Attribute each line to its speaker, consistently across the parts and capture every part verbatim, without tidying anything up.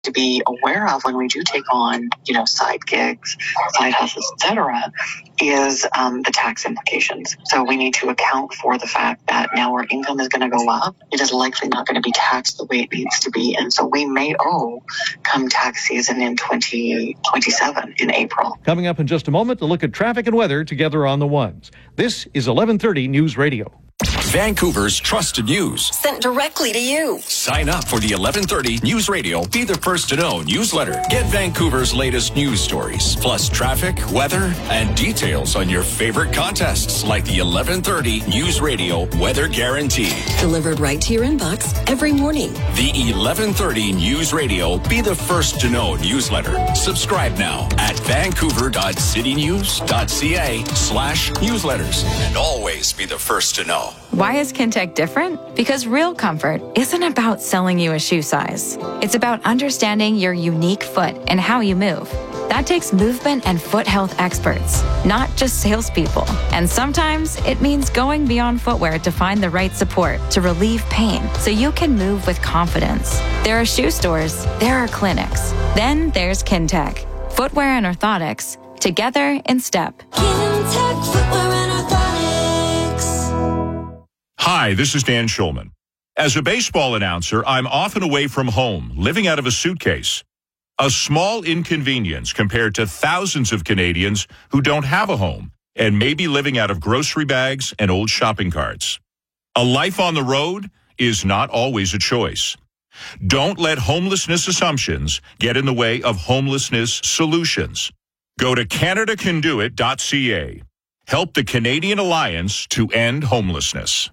Speaker 1: to be aware of when we do take on, you know, side gigs, side hustles, et cetera, is um, the tax implications. So we need to account for the fact that now our income is going to go up. It is likely not going to be taxed the way it needs to be. And so we may owe come tax season in twenty twenty-seven in April.
Speaker 2: Coming up in just a moment, to look at traffic and weather together on the ones. This is eleven thirty News Radio.
Speaker 3: Vancouver's trusted news.
Speaker 4: Sent directly to you.
Speaker 3: Sign up for the eleven thirty News Radio Be the First to Know newsletter. Get Vancouver's latest news stories, plus traffic, weather, and details on your favorite contests like the eleven thirty News Radio Weather Guarantee.
Speaker 4: Delivered right to your inbox every morning.
Speaker 3: The eleven thirty News Radio Be the First to Know newsletter. Subscribe now at vancouver.citynews.ca slash newsletters. And always be the first to know.
Speaker 5: Why is Kintec different? Because real comfort isn't about selling you a shoe size. It's about understanding your unique foot and how you move. That takes movement and foot health experts, not just salespeople. And sometimes it means going beyond footwear to find the right support to relieve pain so you can move with confidence. There are shoe stores, there are clinics. Then there's Kintec. Footwear and orthotics, together in step.
Speaker 6: Kintec Footwear and Orthotics.
Speaker 7: Hi, this is Dan Schulman. As a baseball announcer, I'm often away from home, living out of a suitcase. A small inconvenience compared to thousands of Canadians who don't have a home and may be living out of grocery bags and old shopping carts. A life on the road is not always a choice. Don't let homelessness assumptions get in the way of homelessness solutions. Go to canada can do it dot c a. Help the Canadian Alliance to end homelessness.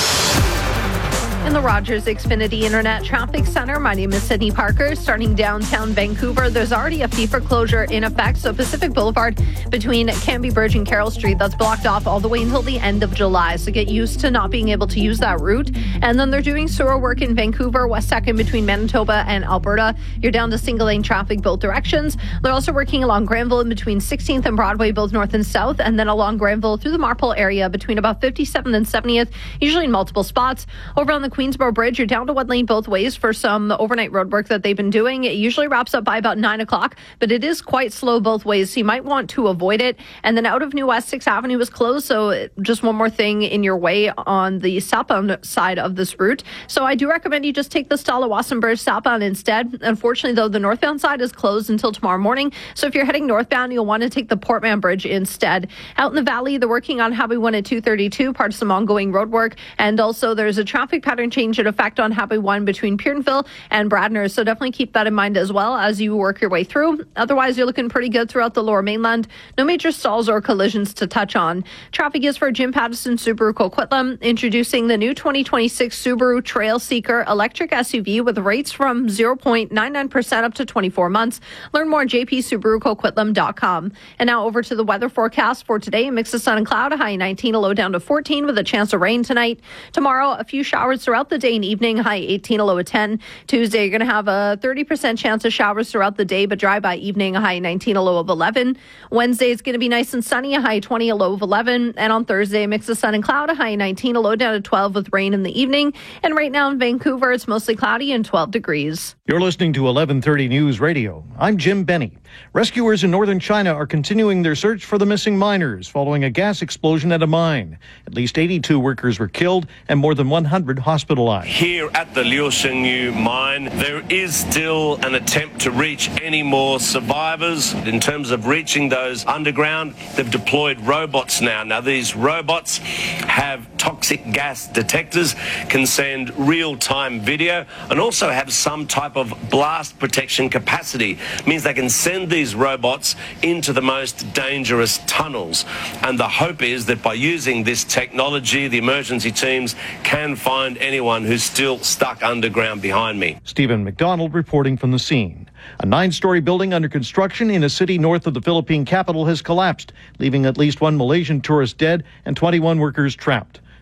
Speaker 8: In the Rogers Xfinity Internet Traffic Center, my name is Sydney Parker. Starting downtown Vancouver, there's already a fee for closure in effect. So Pacific Boulevard between Canby Bridge and Carroll Street, that's blocked off all the way until the end of July. So get used to not being able to use that route. And then they're doing sewer work in Vancouver, West second between Manitoba and Alberta. You're down to single lane traffic both directions. They're also working along Granville in between sixteenth and Broadway, both north and south. And then along Granville through the Marpole area between about fifty-seventh and seventieth, usually in multiple spots. Over on the Queensboro Bridge, you're down to one lane both ways for some overnight road work that they've been doing. It usually wraps up by about nine o'clock, but it is quite slow both ways, so you might want to avoid it. And then out of New West, sixth Avenue is closed, so just one more thing in your way on the southbound side of this route. So I do recommend you just take the Stella Wassenberg southbound instead. Unfortunately, though, the northbound side is closed until tomorrow morning, so if you're heading northbound, you'll want to take the Portman Bridge instead. Out in the valley, they're working on Highway one at two thirty-two, part of some ongoing road work, and also there's a traffic pattern change in effect on Highway one between Pierdenville and Bradner. So definitely keep that in mind as well as you work your way through. Otherwise, you're looking pretty good throughout the lower mainland. No major stalls or collisions to touch on. Traffic is for Jim Pattison Subaru Coquitlam, introducing the new twenty twenty-six Subaru Trail Seeker electric S U V with rates from zero point nine nine percent up to twenty-four months. Learn more at j p subaru coquitlam dot com. And now over to the weather forecast for today. A mix of sun and cloud, a high nineteen, a low down to fourteen with a chance of rain tonight. Tomorrow, a few showers throughout the day and evening, high eighteen, a low of ten. Tuesday, you're going to have a thirty percent chance of showers throughout the day, but dry by evening, a high nineteen, a low of eleven. Wednesday is going to be nice and sunny, a high twenty, a low of eleven. And on Thursday, a mix of sun and cloud, a high nineteen, a low down to twelve with rain in the evening. And right now in Vancouver, it's mostly cloudy and twelve degrees.
Speaker 2: You're listening to eleven thirty News Radio. I'm Jim Benny. Rescuers in northern China are continuing their search for the missing miners following a gas explosion at a mine. At least eighty-two workers were killed and more than one hundred hospitalized.
Speaker 9: Here at the Liu Shengyu mine, there is still an attempt to reach any more survivors. In terms of reaching those underground, they've deployed robots now. Now, these robots have toxic gas detectors, can send real-time video, and also have some type of blast protection capacity. It means they can send these robots into the most dangerous tunnels. And the hope is that by using this technology, the emergency teams can find anyone who's still stuck underground behind me.
Speaker 2: Stephen McDonald reporting from the scene. A nine-story building under construction in a city north of the Philippine capital has collapsed, leaving at least one Malaysian tourist dead and twenty-one workers trapped.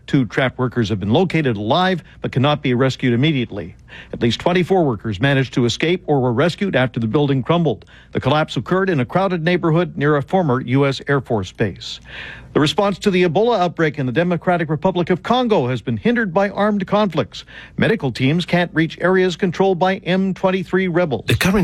Speaker 2: Two trapped workers have been located alive but cannot be rescued immediately. At least twenty-four workers managed to escape or were rescued after the building crumbled. The collapse occurred in a crowded neighborhood near a former U S Air Force base. The response to the Ebola outbreak in the Democratic Republic of Congo has been hindered by armed conflicts. Medical teams can't reach areas controlled by M twenty-three rebels.
Speaker 10: The current